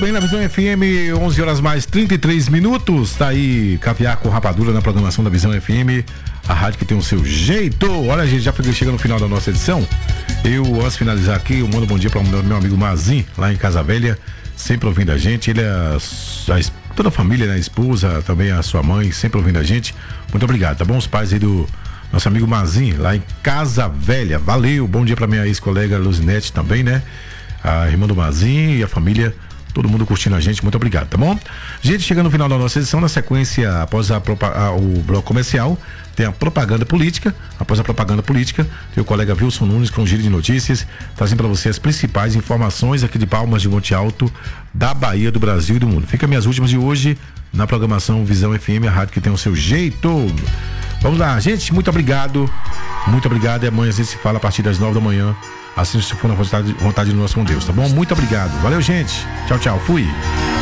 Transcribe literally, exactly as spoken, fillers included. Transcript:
bem, na Visão F M, onze horas mais trinta e três minutos. Tá aí Caviar com Rapadura na programação da Visão F M, a rádio que tem o seu jeito. Olha, gente, já chega no final da nossa edição. Eu, antes de finalizar aqui, eu mando um bom dia para o meu, meu amigo Mazin, lá em Casa Velha, sempre ouvindo a gente. Ele é a, a, toda a família, né? A esposa, também a sua mãe, sempre ouvindo a gente. Muito obrigado, tá bom? Os pais aí do nosso amigo Mazin, lá em Casa Velha. Valeu, bom dia para minha ex-colega Luzinete também, né? A irmã do Mazin e a família, todo mundo curtindo a gente, muito obrigado, tá bom? Gente, chegando no final da nossa edição, na sequência, após a, a, o bloco comercial, tem a propaganda política. Após a propaganda política, tem o colega Wilson Nunes com um giro de notícias, trazendo para você as principais informações aqui de Palmas de Monte Alto, da Bahia, do Brasil e do mundo. Fica minhas últimas de hoje na programação Visão F M, a rádio que tem o seu jeito. Vamos lá, gente, muito obrigado, muito obrigado, e amanhã a gente se fala a partir das nove da manhã, assim se for na vontade, vontade do nosso bom Deus, tá bom? Muito obrigado, valeu, gente, tchau, tchau, fui.